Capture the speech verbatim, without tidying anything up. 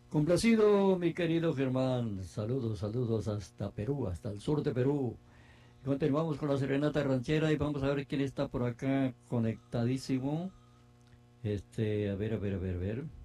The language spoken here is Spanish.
Complacido, mi querido Germán. Saludos, saludos hasta Perú, hasta el sur de Perú. Continuamos con la serenata ranchera y vamos a ver quién está por acá conectadísimo. Este, a ver, a ver, a ver, a ver.